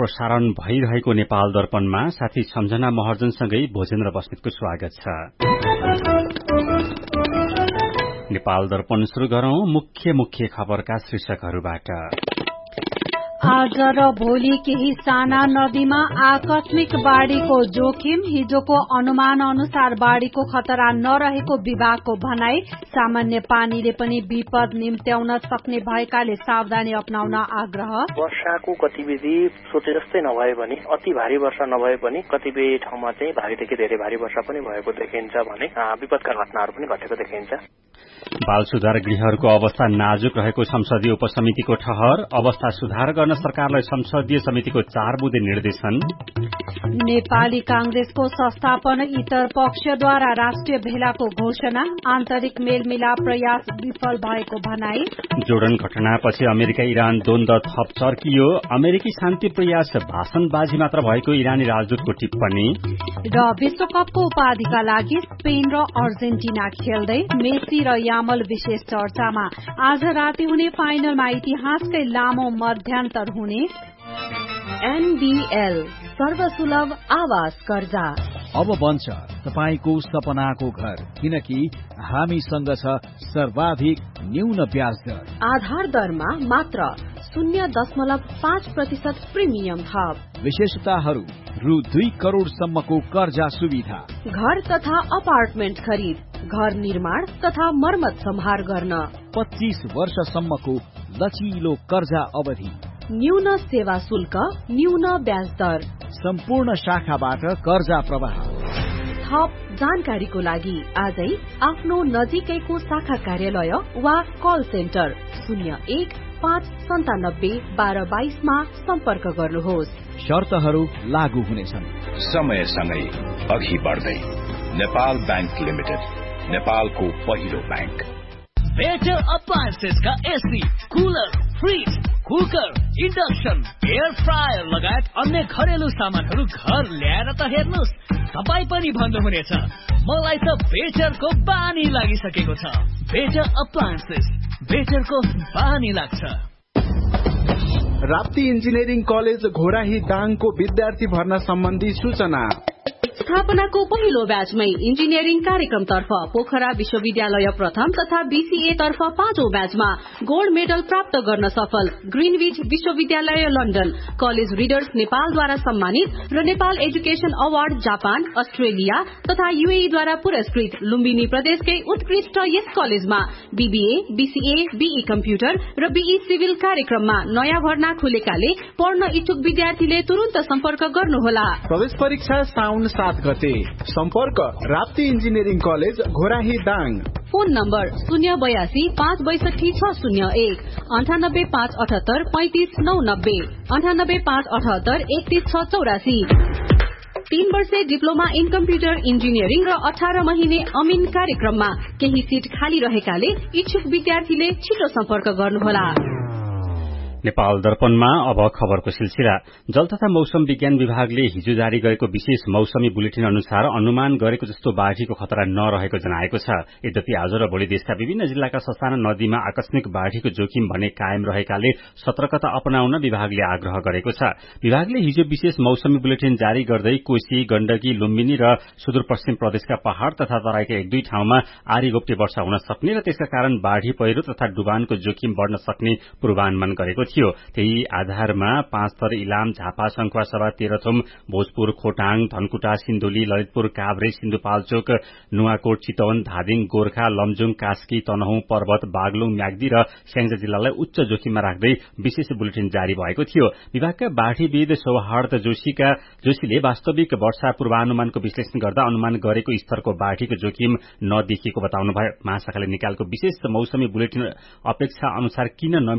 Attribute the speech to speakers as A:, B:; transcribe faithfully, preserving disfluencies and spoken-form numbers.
A: प्रसारण भइरहेको नेपाल दर्पणमा साथी सम्झना महर्जनसँगै भोजेन्द्र बस्नेतको स्वागत छ। नेपाल दर्पण शुरू गरौं मुख्य मुख्य खबरका शीर्षकहरूबाट।
B: आज र भोलि केही साना नदीमा आकस्मिक बाढ़ीको जोखिम, हिजोको अनुमान अनुसार बाढ़ीको खतरा नरहेको विभागको भनाई। सामान्य पानीले पनि विपद निम्त्याउन सक्ने भएकाले सावधानी अपनाउन आग्रह।
C: वर्षाको गतिविधि सोचे जस्तै नभए पनि अति भारी वर्षा नभए पनि कतिपय ठाउँमा चाहिँ भारीदेखि धेरै भारी वर्षा पनि भएको देखिन्छ भने विपदका घटनाहरू पनि घटेको देखिन्छ।
A: बाल सुधार गृहहरूको अवस्था नाजुक रहेको संसदीय उपसमितिको ठहर, अवस्था सुधार गर्न सरकारलाई संसदीय समितिको चार बुँदे निर्देशन।
B: नेपाली कांग्रेसको संस्थापन इतर पक्षद्वारा राष्ट्रिय भेलाको घोषणा, आन्तरिक मेलमिलाप प्रयास विफल भएको भनाई।
A: जोर्डन घटनापछि अमेरिका इरान द्वन्द्व थप चर्कियो, अमेरिकी शान्ति प्रयास भाषणबाजी मात्र भएको इरानी राजदूतको टिप्पणी।
B: र विश्वकपको उपाधिका लागि स्पेन र अर्जेन्टिना खेल्दै, मेसी र यामल विशेष चर्चामा। आज राति हुने फाइनलमा इतिहासकै लामो मध्यान्तर हुने।
D: एनबीएल सर्वसुलभ आवास कर्जा
E: अब बन्छ तपाईको सपनाको घर, किनकि हामीसँग छ सर्वाधिक न्यून ब्याज दर।
D: आधार दरमा मात्र शून्य दशमलव पाँच प्रतिशत प्रिमियम थप।
E: विशेषताहरू रु दुई करोड़ सम्मको कर्जा सुविधा,
D: घर तथा अपार्टमेन्ट खरिद, घर निर्माण तथा मर्मत सम्हार गर्न,
E: पच्चीस वर्षसम्मको लचिलो कर्जा अवधि,
D: न्यून सेवा शुल्क, न्यून ब्याज दर,
E: सम्पूर्ण शाखाबाट कर्जा प्रवाह।
D: थप जानकारीको लागि आजै आफ्नो नजिकैको शाखा कार्यालय वा कल सेन्टर शून्य एक पाँच सन्तानब्बे बाह्र बाइसमा सम्पर्क गर्नुहोस्।
E: शर्तहरू लागू हुनेछन्।
F: समयसँगै अघि बढ्दै नेपाल बैंक लिमिटेड, नेपालको पहिलो बैंक।
G: बेटर अप्लायन्सेस का AC, cooler, fridge, cooker, induction, air fryer लगायत अन्य घरेलु सामानहरू घर ल्याएर त हेर्नुहोस्, तपाई पनि भन्नुहुनेछ मलाई त बेटरको बानी लागिसकेको छ। बेटर अप्लायन्सेस, बेटरको बानी लाग्छ।
H: राप्ती इन्जिनियरिङ कलेज घोराही दाङको विद्यार्थी भर्ना सम्बन्धी सूचना।
D: स्थापनाको पहिलो ब्याचमै इन्जिनियरिङ कार्यक्रमतर्फ पोखरा विश्वविद्यालय प्रथम तथा बीसीए तर्फ पाँचौं ब्याचमा गोल्ड मेडल प्राप्त गर्न सफल ग्रीनविच विश्वविद्यालय लन्डन, कलेज रिडर्स नेपालद्वारा सम्मानित र Nepal education award Japan, Australia तथा यूएई द्वारा पुरस्कृत लुम्बिनी प्रदेशकै उत्कृष्ट यस कलेजमा बीबीए, बीसीए, बीई कम्प्युटर र बीई सिभिल कार्यक्रममा नयाँ भर्ना खुलेकाले पढ्न इच्छुक विद्यार्थीले तुरुन्त सम्पर्क गर्नुहोला।
H: प्रवेश परीक्षा साउन सात गते। सम्पर्क Rapti engineering college Ghorahi Dang.
D: Phone number शून्य बयासी पाँच बैसठी छ शून्य एक, अन्ठानब्बे पाँच अठहत्तर पैंतिस नौ नब्बे, अन्ठानब्बे पाँच अठहत्तर एकतीस छ चौरासी। तीन वर्षे डिप्लोमा इन कम्प्युटर इन्जिनियरिङ र अठार महिने अमिन कार्यक्रममा केही सीट खाली रहेकाले इच्छुक विद्यार्थीले छिटो सम्पर्क गर्नुहोला।
A: नेपाल दर्पणमा अब खबरको सिलसिला। जल तथा मौसम विज्ञान विभागले हिजो जारी गरेको विशेष मौसमी बुलेटिन अनुसार अनुमान गरेको जस्तो बाढ़ीको खतरा नरहेको जनाएको छ। यद्यपि आज र भोलि देशका विभिन्न जिल्लाका ससाना नदीमा आकस्मिक बाढ़ीको जोखिम भने कायम रहेकाले सतर्कता अपनाउन विभागले आग्रह गरेको छ। विभागले हिजो विशेष मौसमी बुलेटिन जारी गर्दै कोशी, गण्डकी, लुम्बिनी र सुदूरपश्चिम प्रदेशका पहाड़ तथा तराईका एक दुई ठाउँमा आरी गोप्टे वर्षा हुन सक्ने र त्यसका कारण बाढ़ी पहिरो तथा डुबानको जोखिम बढ़न सक्ने पूर्वानुमान गरेको थियो। त्यही आधारमा पाँच थर, इलाम, झापा, शंखुवा सभा, तेह्रथुम, भोजपुर, खोटाङ, धनकुटा, सिन्धुली, ललितपुर, काभ्रे, सिन्धुपाल्चोक, नुवाकोट, चितवन, धादिङ, गोर्खा, लमजुङ, कास्की, तनहुँ, पर्वत, बागलुङ, म्याग्दी र स्याङ्जा जिल्लालाई उच्च जोखिममा राख्दै विशेष बुलेटिन जारी भएको थियो। विभागका बाढ़ीविद सौहार्द जोशीका जोशीले वास्तविक वर्षा पूर्वानुमानको विश्लेषण गर्दा अनुमान गरेको स्तरको बाढ़ीको जोखिम नदेखिएको बताउनुभयो। महाशाखाले निकालेको विशेष मौसमी बुलेटिन अपेक्षा अनुसार किन